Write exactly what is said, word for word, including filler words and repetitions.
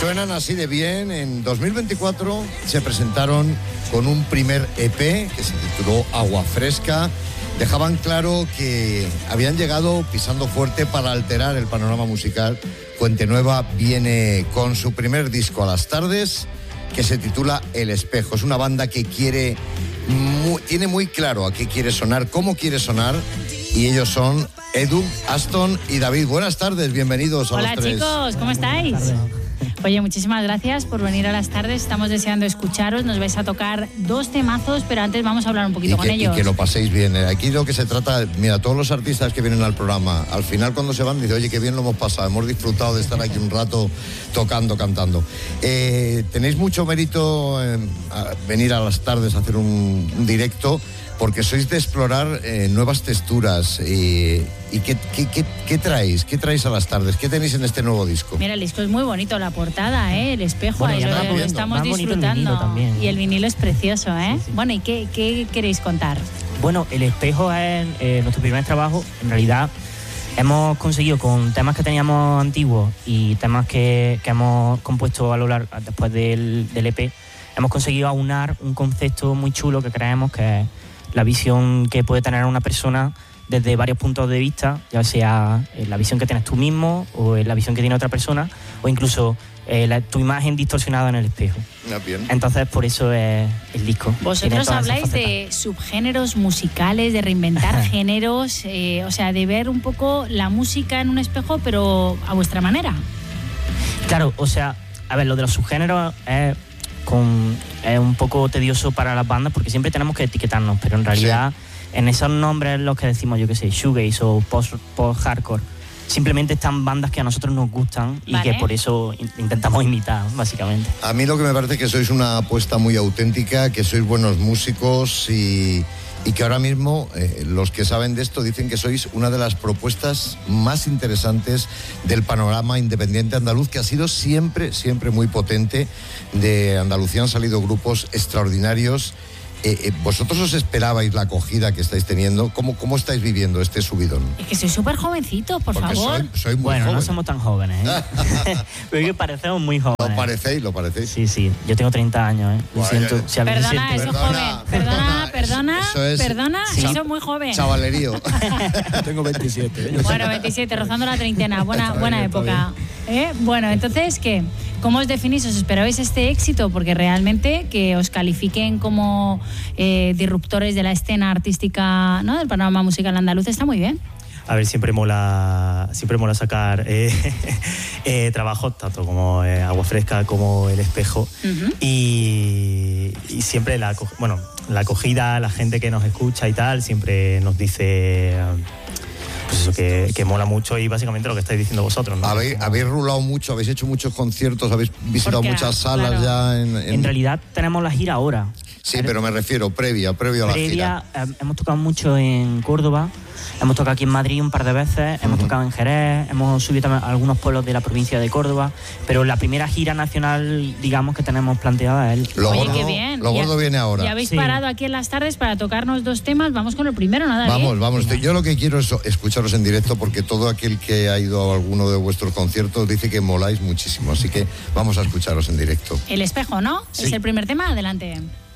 Suenan así de bien. En dos mil veinticuatro se presentaron con un primer E P que se tituló Agua Fresca. Dejaban claro que habían llegado pisando fuerte para alterar el panorama musical. Fuente Nueva viene con su primer disco a las tardes, que se titula El Espejo. Es una banda que quiere, muy, tiene muy claro a qué quiere sonar, cómo quiere sonar, y ellos son Edu, Aston y David. Buenas tardes, bienvenidos a Hola, los tres. Hola chicos, ¿cómo estáis? Oye, muchísimas gracias por venir a las tardes. Estamos deseando escucharos. Nos vais a tocar dos temazos, pero antes vamos a hablar un poquito y que, con ellos. Y que lo paséis bien. Aquí lo que se trata, mira, todos los artistas que vienen al programa, al final cuando se van, dicen, oye, qué bien lo hemos pasado, hemos disfrutado de estar aquí un rato tocando, cantando. Eh, tenéis mucho mérito en a venir a las tardes a hacer un, un directo, porque sois de explorar eh, nuevas texturas. Eh, ¿Y qué, qué, qué, qué traéis? ¿Qué traéis a las tardes? ¿Qué tenéis en este nuevo disco? Mira, el disco es muy bonito, la portada, ¿eh? El espejo, bueno, ahí lo, lo estamos disfrutando. El también. Y el vinilo es precioso, ¿eh? Sí, sí. Bueno, ¿y qué, qué queréis contar? Bueno, El Espejo es eh, nuestro primer trabajo. En realidad hemos conseguido, con temas que teníamos antiguos y temas que, que hemos compuesto a lo largo, después del, del E P, hemos conseguido aunar un concepto muy chulo que creemos que es la visión que puede tener una persona desde varios puntos de vista, ya sea la visión que tienes tú mismo o la visión que tiene otra persona, o incluso eh, la, tu imagen distorsionada en el espejo. Ah, bien. Entonces, por eso es el disco. Vosotros habláis de subgéneros musicales, de reinventar géneros, eh, o sea, de ver un poco la música en un espejo, pero a vuestra manera. Claro, o sea, a ver, lo de los subgéneros es, con, es un poco tedioso para las bandas porque siempre tenemos que etiquetarnos, pero en realidad... Sí. En esos nombres los que decimos, yo qué sé, shoegaze o post, post-hardcore, simplemente están bandas que a nosotros nos gustan y vale. que por eso intentamos imitar, básicamente. A mí lo que me parece es que sois una apuesta muy auténtica, que sois buenos músicos y, y que ahora mismo eh, los que saben de esto dicen que sois una de las propuestas más interesantes del panorama independiente andaluz, que ha sido siempre, siempre muy potente. De Andalucía han salido grupos extraordinarios. Eh, eh, ¿Vosotros os esperabais la acogida que estáis teniendo? ¿Cómo, cómo estáis viviendo este subidón? Es que soy súper jovencito, por Porque favor. Soy, soy muy bueno, joven. no somos tan jóvenes, ¿eh? Pero que parecemos muy jóvenes. Lo parecéis, lo parecéis. Sí, sí. Yo tengo treinta años, ¿eh? Lo siento. Si perdona, siento... eso es joven. Perdona, perdona, eso es, perdona, sí. eso es muy joven. Chavalerío. Tengo veintisiete. ¿eh? Bueno, veintisiete, rozando la treintena. Buena, buena época. ¿Eh? Bueno, entonces, ¿qué? ¿Cómo os definís? ¿Os esperabais este éxito? Porque realmente que os califiquen como eh, disruptores de la escena artística, ¿no?, del panorama musical andaluz está muy bien. A ver, siempre mola, siempre mola sacar eh, eh, trabajos, tanto como eh, Agua Fresca como El Espejo. Uh-huh. y, y siempre la, bueno, la acogida, la gente que nos escucha y tal, siempre nos dice... Pues eso, que, que mola mucho y básicamente lo que estáis diciendo vosotros, ¿no? Habéis, habéis rulado mucho, habéis hecho muchos conciertos, habéis visitado muchas salas claro. ya en, en... En realidad tenemos la gira ahora. Sí, pero me refiero previa, previo a la previa, gira. Eh, hemos tocado mucho en Córdoba, hemos tocado aquí en Madrid un par de veces, uh-huh. hemos tocado en Jerez, hemos subido también a algunos pueblos de la provincia de Córdoba, pero la primera gira nacional, digamos, que tenemos planteada es... Lo Oye, gordo, qué bien. Lo gordo ya, viene ahora. Ya habéis sí. parado aquí en las tardes para tocarnos dos temas, vamos con el primero, nada Vamos, bien. vamos. Venga. Yo lo que quiero es escucharos en directo porque todo aquel que ha ido a alguno de vuestros conciertos dice que moláis muchísimo, así que vamos a escucharos en directo. El Espejo, ¿no? Sí. Es el primer tema, adelante.